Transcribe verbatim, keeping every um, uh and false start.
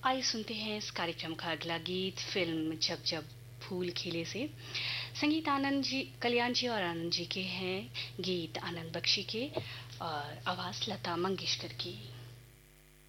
आइए सुनते हैं इस कार्यक्रम का अगला गीत फिल्म जब जब फूल खिले से। संगीत आनंद जी, कल्याण जी और आनंद जी के हैं, गीत आनंद बख्शी के और आवाज लता मंगेशकर की।